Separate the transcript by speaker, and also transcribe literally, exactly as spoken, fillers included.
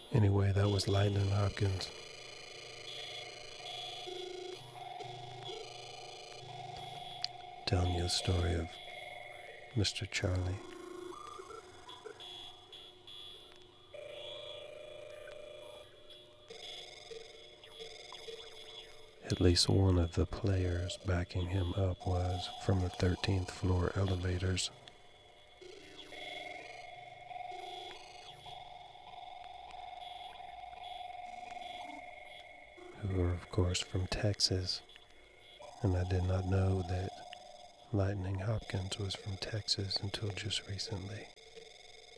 Speaker 1: Anyway, that was Lightning Hopkins. Telling you the story of Mister Charlie. At least one of the players backing him up was from the thirteenth floor elevators. Who were, of course, from Texas. And I did not know that Lightning Hopkins was from Texas until just recently.